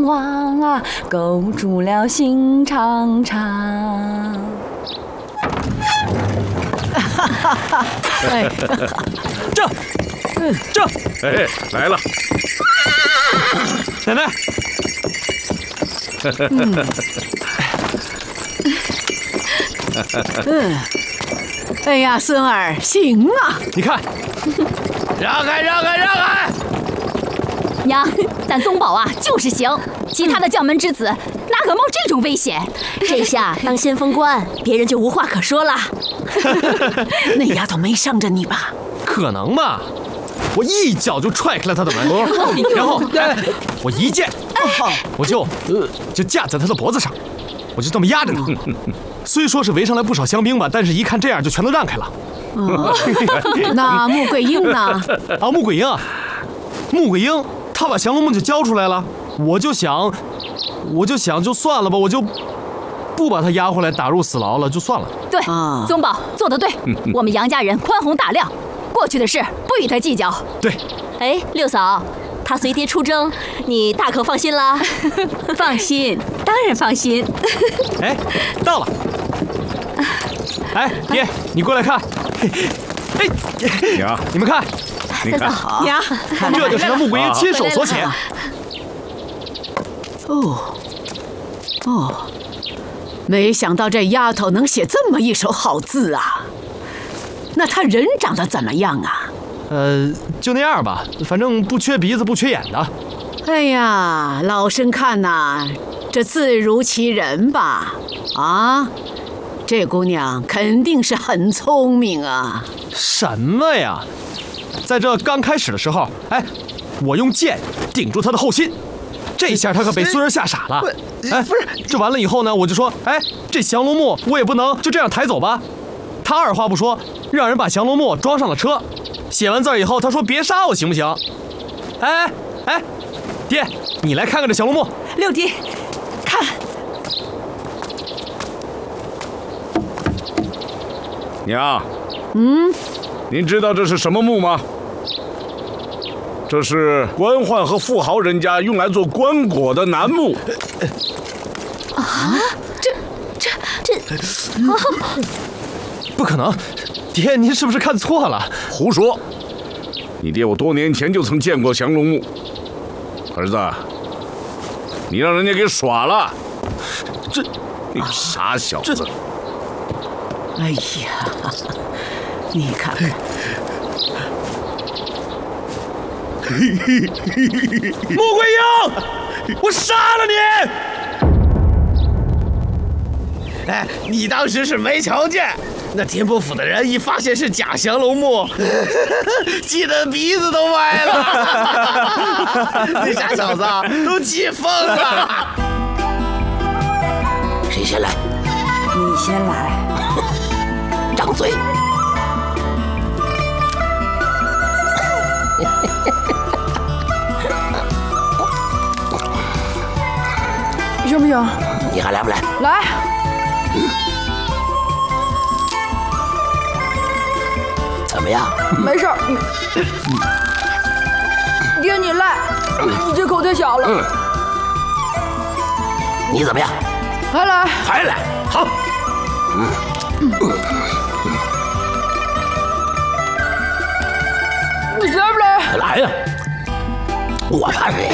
望啊，勾住了心长长。 哎， 这，哎，来了，奶奶。 哎呀，孙儿，行啊！ 你看，让开！ 娘，咱宗保啊就是行，其他的将门之子哪可冒这种危险？ 这下当先锋官，别人就无话可说了。 那丫头没伤着你吧？ 可能吗？我一脚就踹开了他的门，然后我一剑，我就架在他的脖子上，我就这么压着他。虽说是围上来不少香兵吧，但是一看这样就全都让开了。 那穆桂英呢？ 啊，穆桂英，他把降龙木就交出来了。我就想就算了吧，我就不把他押回来打入死牢了，就算了。 对，宗保做得对，我们杨家人宽宏大量，过去的事不与他计较。 对。 哎，六嫂，他随爹出征，你大可放心啦。 放心，当然放心。 哎，到了。哎，爹，你过来看。哎， 娘， 你们看， 三嫂好， 娘， 这就是他穆桂英亲手所写。 没想到这丫头能写这么一手好字啊！那她人长得怎么样啊？ 就那样吧，反正不缺鼻子不缺眼的。 哎呀，老身看呐，这字如其人吧？啊，这姑娘肯定是很聪明啊！ 什么呀？在这刚开始的时候，哎，我用剑顶住他的后心，这下他可被孙儿吓傻了。哎，不是，这完了以后呢，我就说，哎，这降龙木我也不能就这样抬走吧。他二话不说，让人把降龙木装上了车。写完字以后，他说别杀我行不行？哎，爹，你来看看这降龙木。 六弟，看， 娘，您知道这是什么木吗？这是官宦和富豪人家用来做棺椁的楠木。 不可能，爹，您是不是看错了？ 胡说！你爹我多年前就曾见过降龙木。儿子，你让人家给耍了，你傻小子！ 哎呀，你看看， 穆桂英，我杀了你！ 哎，你当时是没瞧见，那田伯府的人一发现是假降龙木，气得鼻子都歪了。那傻小子都气疯了。 谁先来？ 你先来。 张嘴。 行不行？ 你还来不来？ 来。 怎么样？ 没事儿，爹你来，你这口太小了。 你怎么样？ 还来？ 还来？好。 你来不来？ 来呀！我怕谁？